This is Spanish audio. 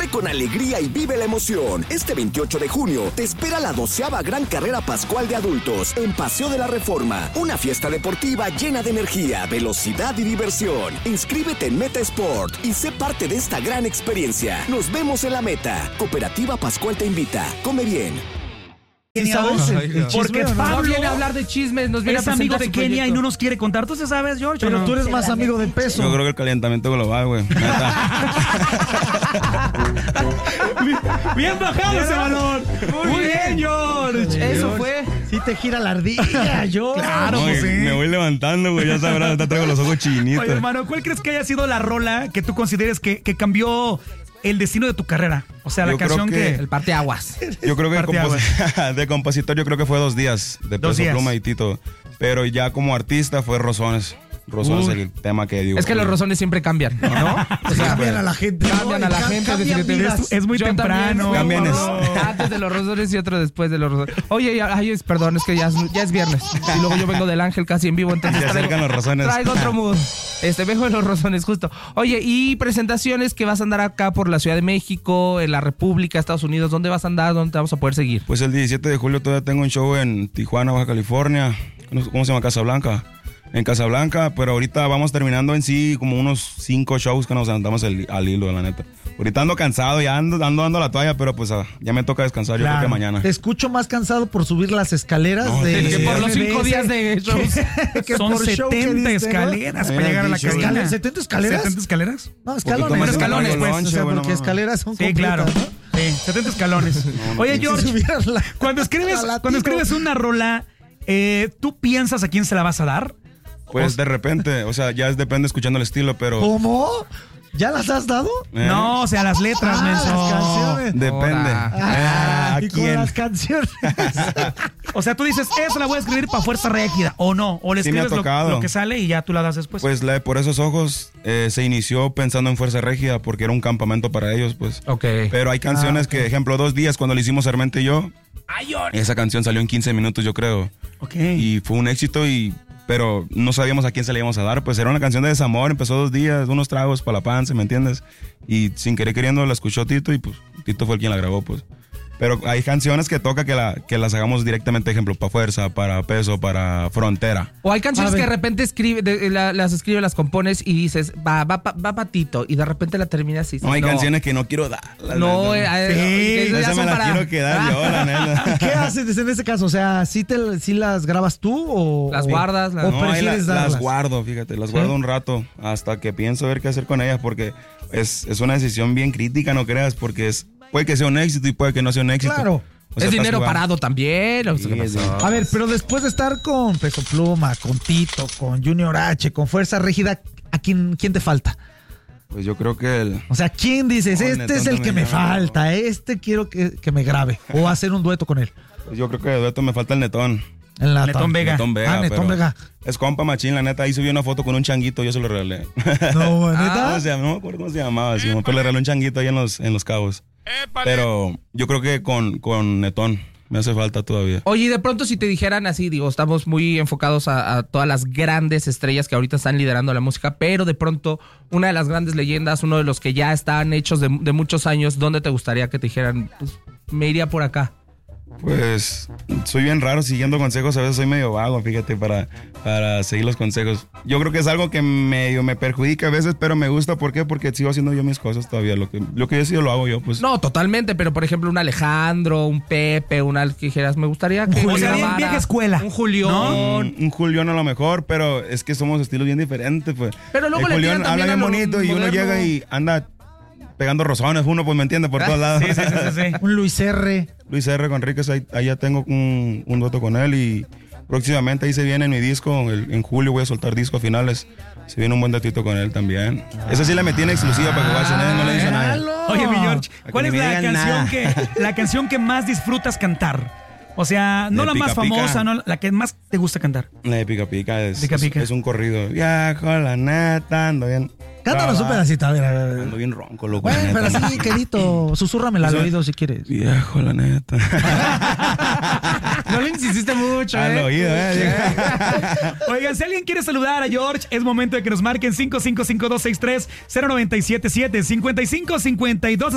Corre con alegría y vive la emoción. Este 28 de junio te espera la 12ª Gran Carrera Pascual de Adultos en Paseo de la Reforma. Una fiesta deportiva llena de energía, velocidad y diversión. Inscríbete en Meta Sport y sé parte de esta gran experiencia. Nos vemos en la meta. Cooperativa Pascual te invita. Come bien. ¿Sabes? Porque Pablo viene a hablar de chismes, nos viene es a amigo de su Kenia proyecto. y no nos quiere contar. ¿Tú sabes, George? Pero ¿no? tú eres más amigo de Peso. Yo creo que el calentamiento global, güey. Bien bajado ese balón. Muy bien, George. Eso fue. Sí te gira la ardilla, yo. Claro, pues sí. Me voy levantando, güey. Ya sabrás, te traigo los ojos chinitos. Oye, hermano, ¿cuál crees que haya sido la rola que tú consideres que cambió el destino de tu carrera? O sea, la Yo creo canción que... El parteaguas. Yo creo que Parteaguas. de compositor yo creo que fue 2 días de 2 Peso días. Pluma y Tito. Pero ya como artista fue Rosones. Rosones es el tema que digo. Es que los rosones siempre cambian, ¿no? O sea, Cambian a la gente. cambian a la gente. Cambian definitivamente. vidas. Es muy Yo temprano. también fui Cambian uno antes de los rosones y otro después de los rosones. Oye, perdón, es que ya es viernes. Y luego yo vengo del Ángel casi en vivo, entonces Se acercan los rosones. traigo otro mood. Vengo de los rosones, justo. Oye, y presentaciones que vas a andar acá por la Ciudad de México, en la República, Estados Unidos. ¿Dónde vas a andar? ¿Dónde te vamos a poder seguir? Pues el 17 de julio todavía tengo un show en Tijuana, Baja California. ¿Cómo se llama? Casablanca. En Casablanca, pero ahorita vamos terminando en sí como unos 5 shows que nos andamos al hilo, la neta. Ahorita ando cansado, ya ando dando la toalla, pero pues ya me toca descansar, yo creo que mañana. Te escucho más cansado por subir las escaleras No, de... Que por los 5 días de shows. que Son por show que 70 diste, ¿no? escaleras para llegar a la Escaleras, cabina. ¿70 escaleras? ¿70 escaleras? No, Poquito escalones. más escalones, largo el pues, lonche, O sea, bueno, porque escaleras son Sí, completas, claro. ¿no? Sí, 70 escalones. Oye, Si George, subieras la- cuando escribes una rola, ¿tú piensas a quién se la vas a dar? Pues de repente, o sea, ya depende escuchando el estilo, pero ¿Cómo? ¿Ya las has dado? No, o sea, las letras, menso. las canciones. depende. Ah, ¿A y con quién? las canciones. O sea, tú dices, esa la voy a escribir para Fuerza Régida, o no, o le Sí me ha escribes tocado. lo que sale y ya tú la das después. Pues la de Por Esos Ojos se inició pensando en Fuerza Régida porque era un campamento para ellos, pues. Ok. Pero hay canciones que, ejemplo, 2 días cuando le hicimos Armenta y yo, esa canción salió en 15 minutos, yo creo. Ok. Y fue un éxito pero no sabíamos a quién se le íbamos a dar, pues era una canción de desamor, empezó 2 días, unos tragos para la panza, ¿me entiendes? Y sin querer queriendo la escuchó Tito y pues Tito fue el quien la grabó, pues. Pero hay canciones que toca que las hagamos directamente, ejemplo, para Fuerza, para Peso, para Frontera. O hay canciones A ver. que de repente las escribes, las compones y dices, va patito, y de repente la terminas y dices, No, hay canciones que no quiero dar. No, Sí, ya esa son me la para- quiero quedar yo, la neta. ¿Qué haces en ese caso? O sea, ¿sí las grabas tú o Las guardas, o No, ahí prefieres darlas? las guardo, fíjate, las guardo un rato hasta que pienso ver qué hacer con ellas porque es una decisión bien crítica, no creas, porque puede que sea un éxito y puede que no sea un éxito. Claro. O sea, Es estás dinero jugando. parado también. Sí, ¿Qué pasó? es A ver, pero después de estar con Peso Pluma, con Tito, con Junior H, con Fuerza Régida, ¿a quién te falta? Pues yo creo que O sea, ¿quién dices, No, este Netón es el que también me ya me falta, este quiero que me grabe? O hacer un dueto con él. yo creo que de dueto me falta el Netón. En la Netón Vega. Netón Vega. Netón pero Vega. Es compa machín, la neta. Ahí subí una foto con un changuito, yo se lo regalé. No, ¿neta? No me acuerdo cómo se llamaba, sí, pero le regalé un changuito ahí en los Cabos. Pero yo creo que con Netón me hace falta todavía. Oye, y de pronto si te dijeran así, digo, estamos muy enfocados a todas las grandes estrellas que ahorita están liderando la música, pero de pronto una de las grandes leyendas, uno de los que ya están hechos de muchos años, ¿dónde te gustaría que te dijeran, pues, me iría por acá? Pues soy bien raro siguiendo consejos, a veces soy medio vago, fíjate, para seguir los consejos. Yo creo que es algo que medio me perjudica a veces, pero me gusta, ¿por qué? Porque sigo haciendo yo mis cosas todavía, lo que yo decido lo hago yo, pues. No, totalmente, pero por ejemplo un Alejandro, un Pepe, que dijeras, me gustaría que O sea, bien grabara vieja escuela. un Julián. Un Julián a lo mejor, pero es que somos estilos bien diferentes, pues. Pero luego el le Julián tiran habla también bien a lo bonito y uno moderno. llega y anda pegando rozones, uno pues me entiende por todos lados. Sí. Un Luis R. Luis R. Conríquez, ahí ya tengo un dueto con él y próximamente ahí se viene mi disco, en julio voy a soltar disco a finales, se viene un buen datito con él también. Esa sí la metí en exclusiva para que vayan, no le dice nada. Oye, mi George, Para ¿cuál que es ni me la digan canción la canción que más disfrutas cantar? O sea, no De la más Pica Pica. famosa, no, la que más te gusta cantar. La de Pica Pica Pica Pica. es un corrido. Viajo la neta, ando bien. Cántanos un pedacito, a ver. Ando bien ronco, loco. Bueno, la pero neta. así, querido, susúrramela al O sea, oído si quieres. Viejo, la neta. No le insististe mucho, Al oído, Oigan, si alguien quiere saludar a George, es momento de que nos marquen 5552630977 5552